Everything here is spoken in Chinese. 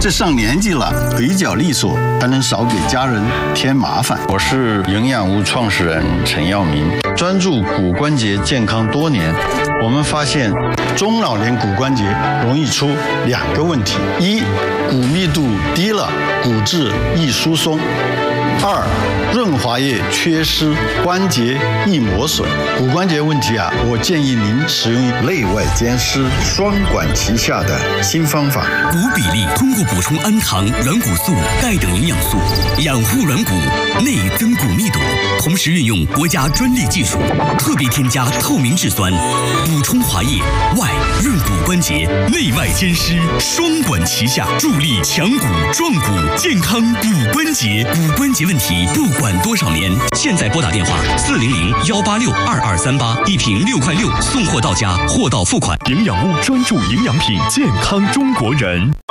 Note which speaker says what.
Speaker 1: 这上年纪了，比较利索，还能少给家人添麻烦。
Speaker 2: 我是营养屋创始人陈耀明，专注骨关节健康多年。我们发现，
Speaker 1: 中老年骨关节容易出2个问题：一，骨密度低了，骨质易疏松；二，润滑液缺失，关节易磨损。骨关节问题我建议您使用内外兼施、双管齐下的新方法。
Speaker 3: 骨比例通过补充氨糖、软骨素、钙等营养素，养护软骨，内增骨密度。同时运用国家专利技术，特别添加透明质酸，补充滑液，外润骨关节，内外兼施，双管齐下，助力强骨壮骨，健康骨关节。骨关节问题不管多少年，现在拨打电话400-186-2238，一瓶6块6，送货到家，货到付款。
Speaker 4: 营养屋专注营养品，健康中国人。